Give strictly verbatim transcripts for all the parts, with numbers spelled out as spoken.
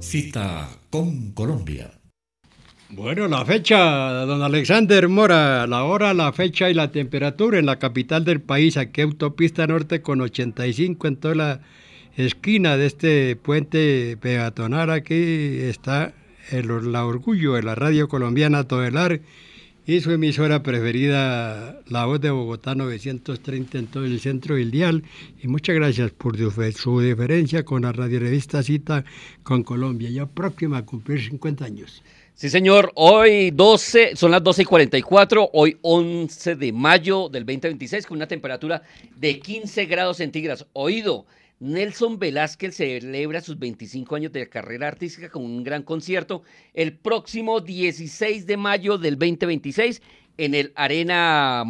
Cita con Colombia. Bueno, la fecha, don Alexander Mora, la hora, la fecha y la temperatura en la capital del país, aquí Autopista Norte con ochenta y cinco en toda la esquina de este puente peatonal. Aquí está el, la orgullo de la radio colombiana Todelar y su emisora preferida, La Voz de Bogotá novecientos treinta en todo el centro del dial. Y muchas gracias por su, su deferencia con la radiorevista Cita con Colombia, ya próxima a cumplir cincuenta años. Sí, señor, hoy doce, son las doce y cuarenta y cuatro, hoy once de mayo del veinte veintiséis, con una temperatura de quince grados centígrados. Oído, Nelson Velázquez celebra sus veinticinco años de carrera artística con un gran concierto el próximo dieciséis de mayo del veinte veintiséis en el Arena,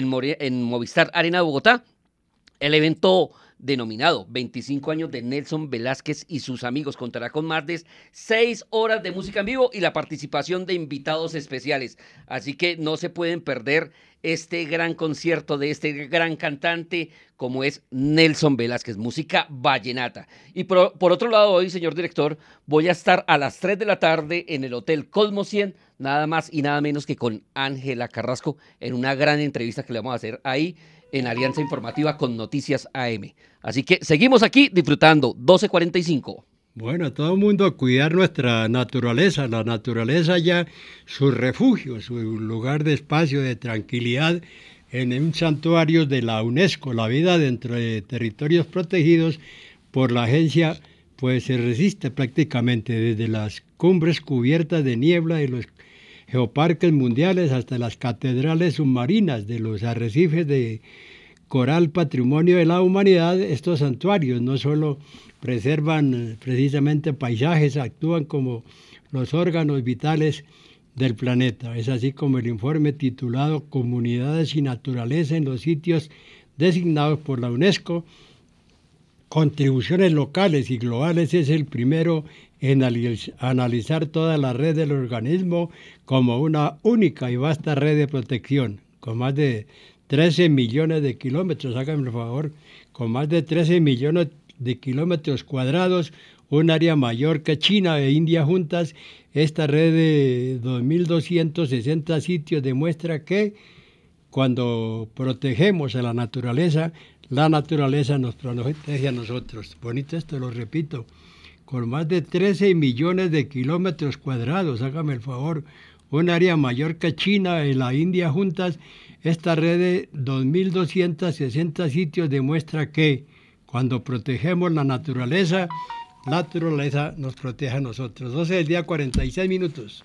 en Movistar Arena de Bogotá. El evento denominado veinticinco años de Nelson Velázquez y sus amigos contará con más de seis horas de música en vivo y la participación de invitados especiales. Así que no se pueden perder este gran concierto de este gran cantante como es Nelson Velázquez, música vallenata. Y por, por otro lado, hoy, señor director, voy a estar a las tres de la tarde en el Hotel Cosmo cien, nada más y nada menos que con Ángela Carrasco, en una gran entrevista que le vamos a hacer ahí en Alianza Informativa con Noticias A M. Así que seguimos aquí disfrutando, doce cuarenta y cinco. Bueno, todo el mundo a cuidar nuestra naturaleza, la naturaleza ya, su refugio, su lugar de espacio, de tranquilidad, en un santuario de la UNESCO. La vida dentro de territorios protegidos por la agencia, pues se resiste prácticamente desde las cumbres cubiertas de niebla de los geoparques mundiales hasta las catedrales submarinas de los arrecifes de coral patrimonio de la humanidad. Estos santuarios no solo preservan precisamente paisajes, actúan como los órganos vitales del planeta. Es así como el informe titulado Comunidades y Naturaleza en los sitios designados por la UNESCO, contribuciones locales y globales, es el primero en analizar toda la red del organismo como una única y vasta red de protección, con más de trece millones de kilómetros, háganme el favor, con más de trece millones de kilómetros cuadrados, un área mayor que China e India juntas. Esta red de dos mil doscientos sesenta sitios demuestra que cuando protegemos a la naturaleza, la naturaleza nos protege a nosotros. Bonito esto, lo repito, con más de trece millones de kilómetros cuadrados, hágame el favor, un área mayor que China y la India juntas. Esta red de dos mil doscientos sesenta sitios demuestra que cuando protegemos la naturaleza, la naturaleza nos protege a nosotros. doce del día, cuarenta y seis minutos.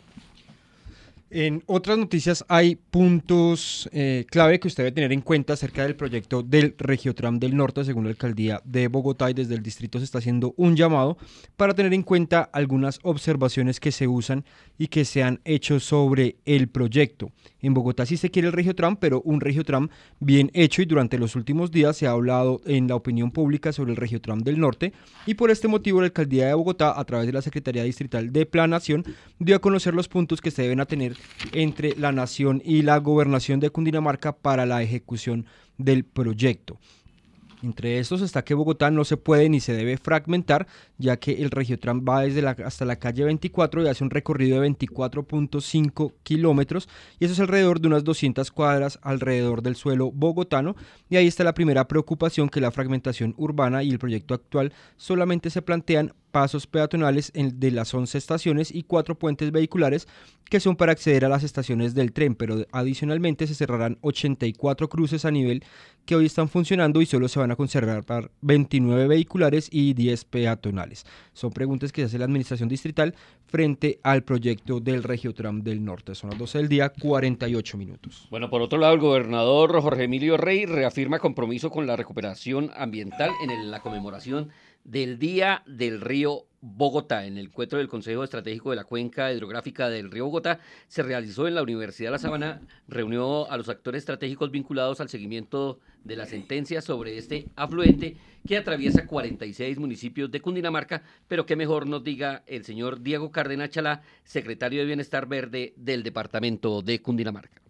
En otras noticias hay puntos eh, clave que usted debe tener en cuenta acerca del proyecto del Regiotram del Norte, según la Alcaldía de Bogotá, y desde el distrito se está haciendo un llamado para tener en cuenta algunas observaciones que se usan y que se han hecho sobre el proyecto. En Bogotá sí se quiere el Regiotram, pero un Regiotram bien hecho, y durante los últimos días se ha hablado en la opinión pública sobre el Regiotram del Norte, y por este motivo la Alcaldía de Bogotá, a través de la Secretaría Distrital de Planación, dio a conocer los puntos que se deben a tener entre la Nación y la Gobernación de Cundinamarca para la ejecución del proyecto. Entre estos está que Bogotá no se puede ni se debe fragmentar, ya que el Regiotram va desde la, hasta la calle veinticuatro y hace un recorrido de veinticuatro punto cinco kilómetros, y eso es alrededor de unas doscientas cuadras alrededor del suelo bogotano, y ahí está la primera preocupación, que la fragmentación urbana y el proyecto actual solamente se plantean pasos peatonales en, de las once estaciones y cuatro puentes vehiculares que son para acceder a las estaciones del tren, pero adicionalmente se cerrarán ochenta y cuatro cruces a nivel que hoy están funcionando y solo se van a conservar veintinueve vehiculares y diez peatonales. Son preguntas que se hace la administración distrital frente al proyecto del Regiotram del Norte. Son las doce del día, cuarenta y ocho minutos. Bueno, por otro lado, el gobernador Jorge Emilio Rey reafirma compromiso con la recuperación ambiental en el, la conmemoración del Día del Río Bogotá. En el encuentro del Consejo Estratégico de la Cuenca Hidrográfica del Río Bogotá se realizó en la Universidad de La Sabana, reunió a los actores estratégicos vinculados al seguimiento de la sentencia sobre este afluente que atraviesa cuarenta y seis municipios de Cundinamarca, pero que mejor nos diga el señor Diego Cárdenas Chalá, secretario de Bienestar Verde del departamento de Cundinamarca.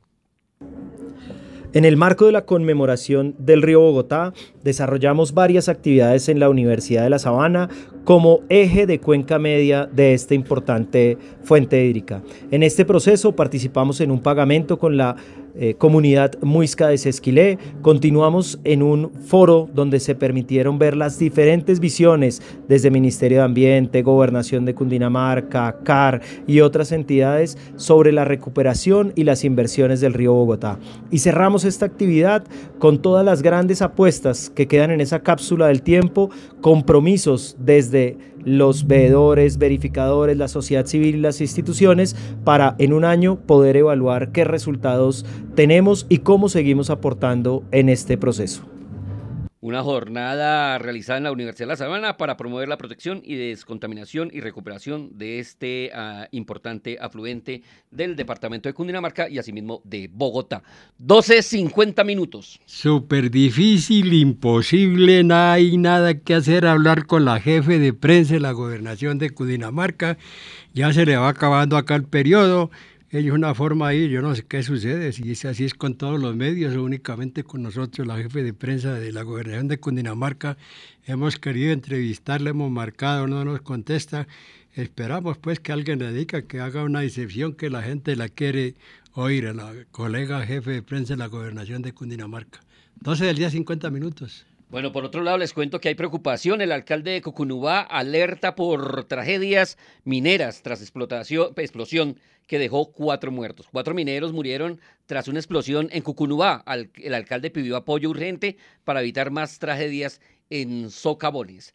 En el marco de la conmemoración del Río Bogotá, desarrollamos varias actividades en la Universidad de La Sabana como eje de cuenca media de esta importante fuente hídrica. En este proceso participamos en un pagamento con la Eh, comunidad muisca de Sesquilé. Continuamos en un foro donde se permitieron ver las diferentes visiones desde Ministerio de Ambiente, Gobernación de Cundinamarca, C A R y otras entidades sobre la recuperación y las inversiones del río Bogotá. Y cerramos esta actividad con todas las grandes apuestas que quedan en esa cápsula del tiempo, compromisos desde los veedores, verificadores, la sociedad civil y las instituciones para en un año poder evaluar qué resultados tenemos y cómo seguimos aportando en este proceso. Una jornada realizada en la Universidad de La Sabana para promover la protección y descontaminación y recuperación de este uh, importante afluente del departamento de Cundinamarca y asimismo de Bogotá. doce cincuenta minutos. Súper difícil, imposible, no hay nada que hacer, hablar con la jefe de prensa de la gobernación de Cundinamarca. Ya se le va acabando acá el periodo. Es una forma ahí, yo no sé qué sucede, si es así es con todos los medios o únicamente con nosotros, la jefe de prensa de la gobernación de Cundinamarca. Hemos querido entrevistarle, hemos marcado, no nos contesta. Esperamos pues que alguien le diga, que haga una excepción, que la gente la quiere oír, a la colega jefe de prensa de la gobernación de Cundinamarca. doce del día, cincuenta minutos. Bueno, por otro lado les cuento que hay preocupación. El alcalde de Cucunubá alerta por tragedias mineras tras explotación, explosión que dejó cuatro muertos. Cuatro mineros murieron tras una explosión en Cucunubá. El alcalde pidió apoyo urgente para evitar más tragedias en socavones.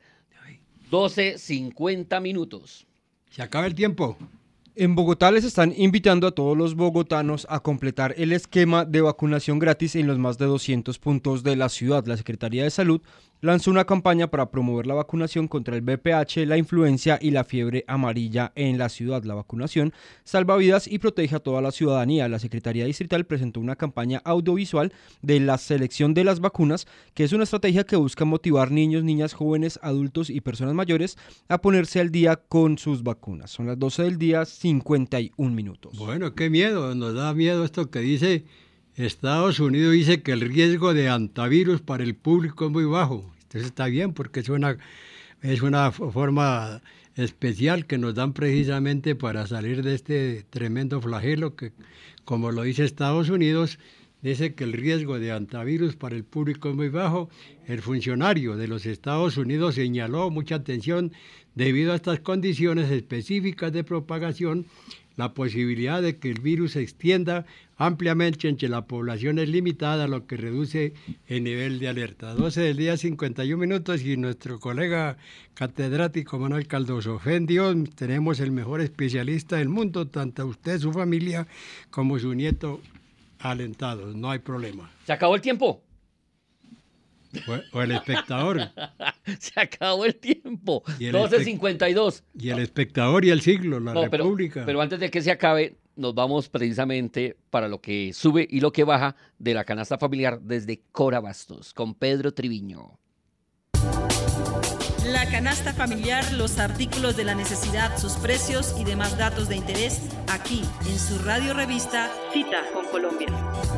doce cincuenta minutos. Se acaba el tiempo. En Bogotá les están invitando a todos los bogotanos a completar el esquema de vacunación gratis en los más de doscientos puntos de la ciudad. La Secretaría de Salud lanzó una campaña para promover la vacunación contra el V P H, la influenza y la fiebre amarilla en la ciudad. La vacunación salva vidas y protege a toda la ciudadanía. La Secretaría Distrital presentó una campaña audiovisual de la selección de las vacunas, que es una estrategia que busca motivar niños, niñas, jóvenes, adultos y personas mayores a ponerse al día con sus vacunas. Son las doce del día, cincuenta y un minutos. Bueno, qué miedo, nos da miedo esto que dice Estados Unidos, dice que el riesgo de antivirus para el público es muy bajo. Entonces está bien porque es una, es una forma especial que nos dan precisamente para salir de este tremendo flagelo que, como lo dice Estados Unidos, dice que el riesgo de antivirus para el público es muy bajo. El funcionario de los Estados Unidos señaló mucha atención debido a estas condiciones específicas de propagación. La posibilidad de que el virus se extienda ampliamente entre la población es limitada, lo que reduce el nivel de alerta. doce del día, cincuenta y un minutos, y nuestro colega catedrático Manuel Caldoso. Fe en Dios, tenemos el mejor especialista del mundo, tanto usted, su familia, como su nieto alentados, no hay problema. ¿Se acabó el tiempo? O, o el espectador. Se acabó el tiempo. doce cincuenta y dos. Y el espectador y el siglo, la no, República. Pero, pero antes de que se acabe, nos vamos precisamente para lo que sube y lo que baja de la canasta familiar desde Cora Bastos, con Pedro Triviño. La canasta familiar, los artículos de la necesidad, sus precios y demás datos de interés, aquí en su radio revista Cita con Colombia.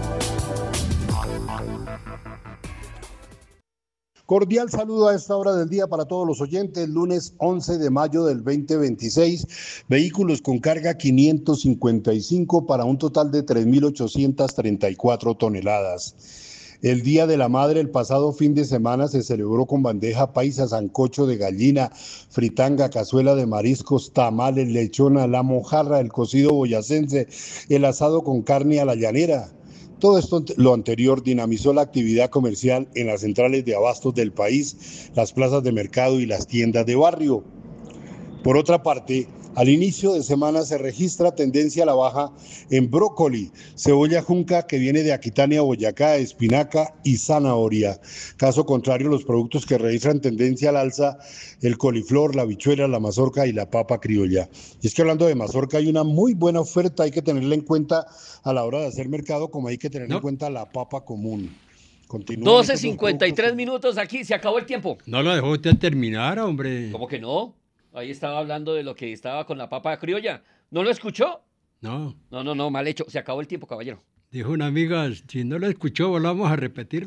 Cordial saludo a esta hora del día para todos los oyentes. Lunes once de mayo del veinte veintiséis. Vehículos con carga quinientos cincuenta y cinco para un total de tres mil ochocientas treinta y cuatro toneladas. El Día de la Madre, el pasado fin de semana, se celebró con bandeja paisa, sancocho de gallina, fritanga, cazuela de mariscos, tamales, lechona, la mojarra, el cocido boyacense, el asado con carne a la llanera. Todo esto, lo anterior, dinamizó la actividad comercial en las centrales de abastos del país, las plazas de mercado y las tiendas de barrio. Por otra parte, al inicio de semana se registra tendencia a la baja en brócoli, cebolla junca que viene de Aquitania, Boyacá, espinaca y zanahoria. Caso contrario, los productos que registran tendencia al alza, el coliflor, la habichuela, la mazorca y la papa criolla. Y es que hablando de mazorca, hay una muy buena oferta, hay que tenerla en cuenta a la hora de hacer mercado, como hay que tener no. en cuenta la papa común. doce cincuenta y tres minutos aquí, se acabó el tiempo. No lo dejó usted terminar, hombre. ¿Cómo que no? Ahí estaba hablando de lo que estaba con la papa criolla. ¿No lo escuchó? No. No, no, no, mal hecho. Se acabó el tiempo, caballero. Dijo una amiga, si no lo escuchó, volvamos a repetirlo.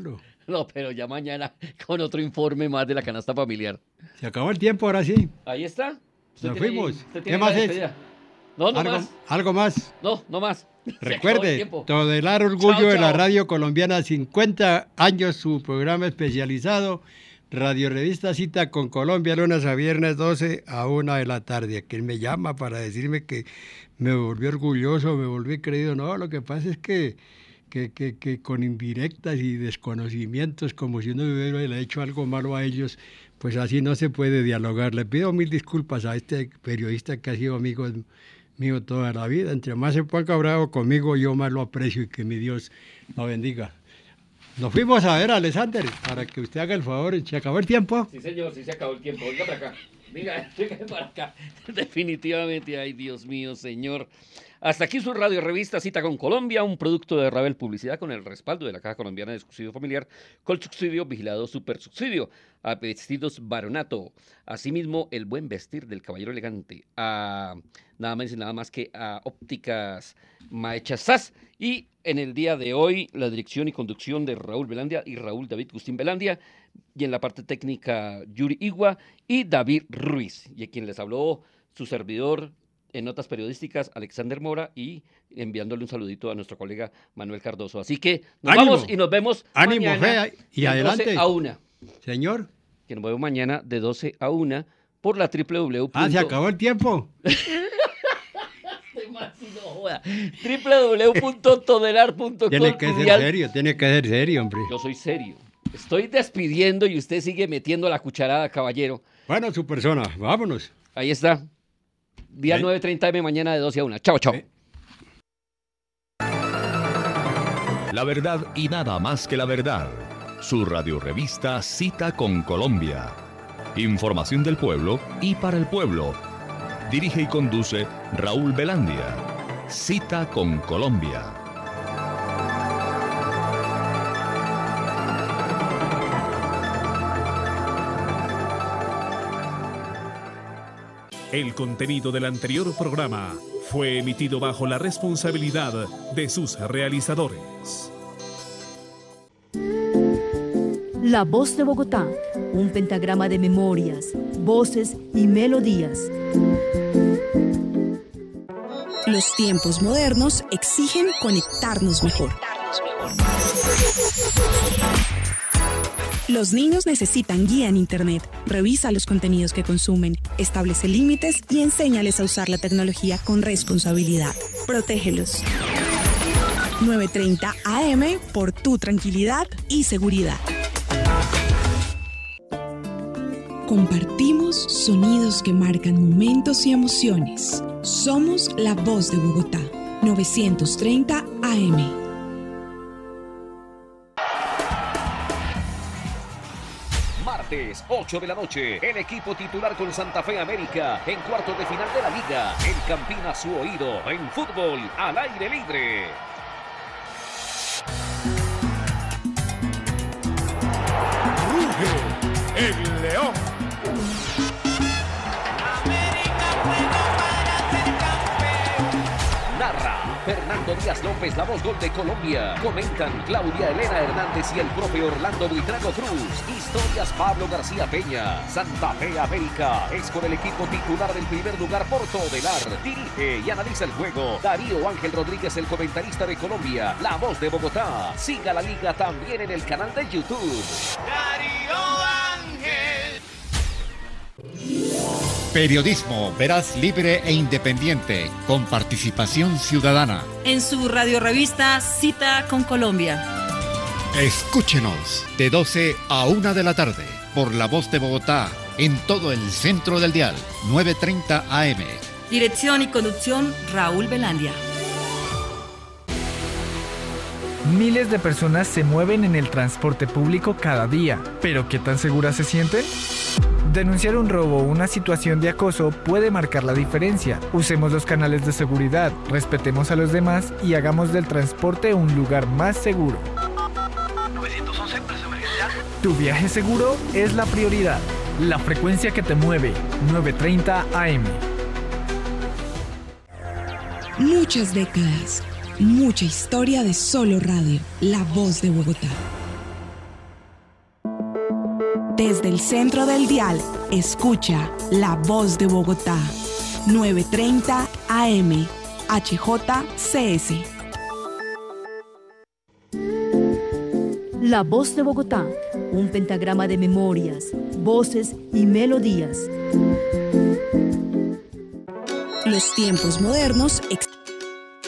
No, pero ya mañana con otro informe más de la canasta familiar. Se acabó el tiempo, ahora sí. Ahí está. ¿Usted Nos tiene ahí- fuimos. usted ¿Qué tiene más la es? despedida? No, no ¿Algo, más. algo más? No, no más. Se acabó el Recuerde, tiempo. todelar orgullo Chao, de la chao. radio colombiana, cincuenta años, su programa especializado, Radio Revista Cita con Colombia, lunes a viernes, doce a una de la tarde. Quien me llama para decirme que me volví orgulloso, me volví creído. No, lo que pasa es que, que, que, que con indirectas y desconocimientos, como si uno hubiera hecho algo malo a ellos, pues así no se puede dialogar. Le pido mil disculpas a este periodista que ha sido amigo mío toda la vida. Entre más se ponga bravo conmigo, yo más lo aprecio y que mi Dios lo bendiga. Nos fuimos a ver a Alexander para que usted haga el favor. ¿Se acabó el tiempo? Sí, señor, sí se acabó el tiempo. Venga para acá. Venga, venga para acá. Definitivamente, ay, Dios mío, señor. Hasta aquí su radio revista Cita con Colombia, un producto de Ravel Publicidad con el respaldo de la Caja Colombiana de Subsidio Familiar, con subsidio vigilado super subsidio, a Vestidos Baronato, asimismo el buen vestir del caballero elegante, a nada más y nada más que a Ópticas Maechasás, y en el día de hoy la dirección y conducción de Raúl Velandia y Raúl David Gustín Velandia, y en la parte técnica Yuri Igua y David Ruiz, y a quien les habló su servidor en notas periodísticas, Alexander Mora, y enviándole un saludito a nuestro colega Manuel Cardoso. Así que nos ¡Ánimo! vamos y nos vemos ¡Ánimo, mañana fe! Y de adelante. doce a una. Señor. Que nos vemos mañana de doce a una por la w w w. Ah, se acabó el tiempo. w w w punto todelar punto com. Tiene que ser serio, tiene que ser serio, hombre. Yo soy serio. Estoy despidiendo y usted sigue metiendo la cucharada, caballero. Bueno, su persona, vámonos. Ahí está. Día ¿Eh? nueve treinta eme mañana de doce a una. Chao, chao. ¿Eh? La verdad y nada más que la verdad. Su radiorevista Cita con Colombia. Información del pueblo y para el pueblo. Dirige y conduce Raúl Velandia. Cita con Colombia. El contenido del anterior programa fue emitido bajo la responsabilidad de sus realizadores. La Voz de Bogotá, un pentagrama de memorias, voces y melodías. Los tiempos modernos exigen conectarnos mejor. Los niños necesitan guía en Internet. Revisa los contenidos que consumen, establece límites y enséñales a usar la tecnología con responsabilidad. Protégelos. nueve treinta a eme por tu tranquilidad y seguridad. Compartimos sonidos que marcan momentos y emociones. Somos la Voz de Bogotá. novecientos treinta a eme. Martes, ocho de la noche, el equipo titular con Santa Fe América en cuartos de final de la Liga. El Campina a su oído en fútbol al aire libre. Ruge el león. Narra Fernando Díaz López, la voz gol de Colombia. Comentan Claudia Elena Hernández y el profe Orlando Buitrago Cruz. Historias Pablo García Peña. Santa Fe América es con el equipo titular del primer lugar por Todelar. Dirige y analiza el juego Darío Ángel Rodríguez, el comentarista de Colombia, la voz de Bogotá. Siga la liga también en el canal de YouTube. Darío Ángel. Periodismo veraz, libre e independiente, con participación ciudadana. En su radio revista Cita con Colombia. Escúchenos de doce a una de la tarde por La Voz de Bogotá en todo el centro del dial, nueve treinta a eme. Dirección y conducción Raúl Velandia. Miles de personas se mueven en el transporte público cada día, pero ¿qué tan seguras se sienten? Denunciar un robo o una situación de acoso puede marcar la diferencia. Usemos los canales de seguridad, respetemos a los demás y hagamos del transporte un lugar más seguro. nueve once, ¿presa emergencia? Tu viaje seguro es la prioridad. La frecuencia que te mueve, nueve treinta a eme. Muchas décadas, mucha historia de solo radio, la Voz de Bogotá. Desde el centro del dial, escucha La Voz de Bogotá, nueve treinta A M, H J C S. La Voz de Bogotá, un pentagrama de memorias, voces y melodías. Los tiempos modernos exigen